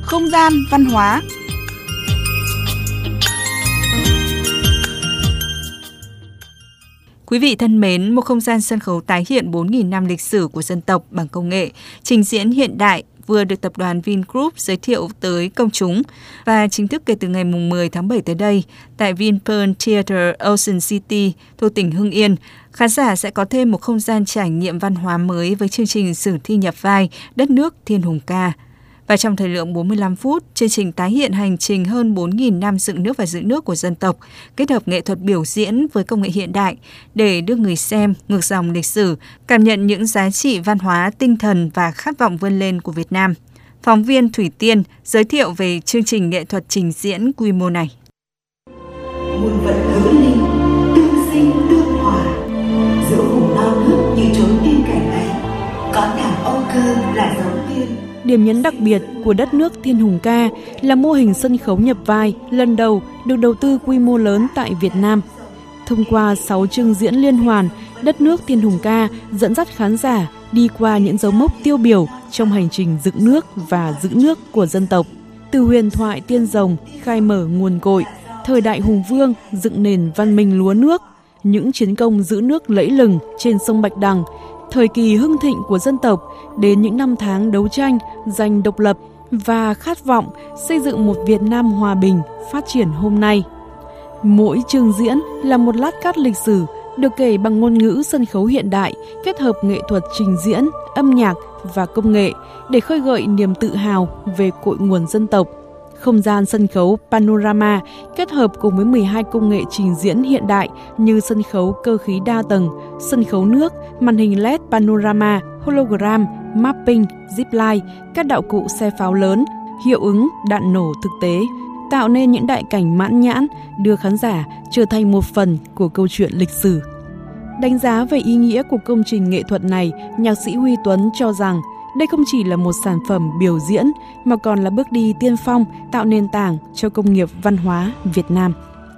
Không gian văn hóa. Quý vị thân mến, một không gian sân khấu tái hiện 4.000 năm lịch sử của dân tộc bằng công nghệ, trình diễn hiện đại vừa được tập đoàn Vingroup giới thiệu tới công chúng và chính thức kể từ ngày 10 tháng 7 tới đây tại Vinpearl Theatre Ocean City thuộc tỉnh Hưng Yên. Khán giả sẽ có thêm một không gian trải nghiệm văn hóa mới với chương trình sử thi nhập vai Đất nước Thiên Hùng Ca. Và trong thời lượng 45 phút, chương trình tái hiện hành trình hơn 4.000 năm dựng nước và giữ nước của dân tộc, kết hợp nghệ thuật biểu diễn với công nghệ hiện đại để đưa người xem ngược dòng lịch sử, cảm nhận những giá trị văn hóa, tinh thần và khát vọng vươn lên của Việt Nam. Phóng viên Thủy Tiên giới thiệu về chương trình nghệ thuật trình diễn quy mô này. Muôn vật hữu linh, tương sinh tương hòa, giữa vùng non nước như chốn tiên cảnh ấy, có đảo Âu Cơ là dấu tiên. Điểm nhấn đặc biệt của Đất nước Thiên Hùng Ca là mô hình sân khấu nhập vai lần đầu được đầu tư quy mô lớn tại Việt Nam. Thông qua 6 chương diễn liên hoàn, Đất nước Thiên Hùng Ca dẫn dắt khán giả đi qua những dấu mốc tiêu biểu trong hành trình dựng nước và giữ nước của dân tộc. Từ huyền thoại tiên rồng khai mở nguồn cội, thời đại hùng vương dựng nền văn minh lúa nước, những chiến công giữ nước lẫy lừng trên sông Bạch Đằng, thời kỳ hưng thịnh của dân tộc đến những năm tháng đấu tranh giành độc lập và khát vọng xây dựng một Việt Nam hòa bình, phát triển hôm nay. Mỗi chương diễn là một lát cắt lịch sử được kể bằng ngôn ngữ sân khấu hiện đại, kết hợp nghệ thuật trình diễn, âm nhạc và công nghệ để khơi gợi niềm tự hào về cội nguồn dân tộc. Không gian sân khấu Panorama kết hợp cùng với 12 công nghệ trình diễn hiện đại như sân khấu cơ khí đa tầng, sân khấu nước, màn hình LED Panorama, hologram, mapping, zipline, các đạo cụ xe pháo lớn, hiệu ứng đạn nổ thực tế, tạo nên những đại cảnh mãn nhãn, đưa khán giả trở thành một phần của câu chuyện lịch sử. Đánh giá về ý nghĩa của công trình nghệ thuật này, nhạc sĩ Huy Tuấn cho rằng đây không chỉ là một sản phẩm biểu diễn mà còn là bước đi tiên phong tạo nền tảng cho công nghiệp văn hóa Việt Nam.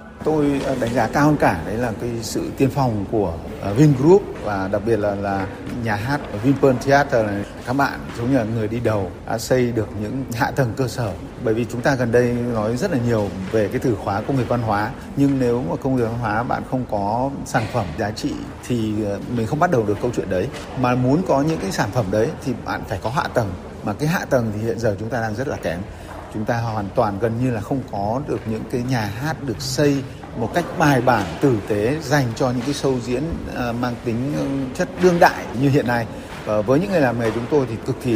Tôi đánh giá cao hơn cả đấy là cái sự tiên phong của Vingroup và đặc biệt là nhà hát Vinpearl Theatre này. Các bạn giống như là người đi đầu đã xây được những hạ tầng cơ sở. Bởi vì chúng ta gần đây nói rất là nhiều về cái từ khóa công nghiệp văn hóa, nhưng nếu mà công nghiệp văn hóa bạn không có sản phẩm giá trị thì mình không bắt đầu được câu chuyện đấy. Mà muốn có những cái sản phẩm đấy thì bạn phải có hạ tầng, mà cái hạ tầng thì hiện giờ chúng ta đang rất là kém. Chúng ta hoàn toàn gần như là không có được những cái nhà hát được xây một cách bài bản, tử tế dành cho những cái show diễn mang tính chất đương đại như hiện nay. Và với những người làm nghề chúng tôi thì cực kỳ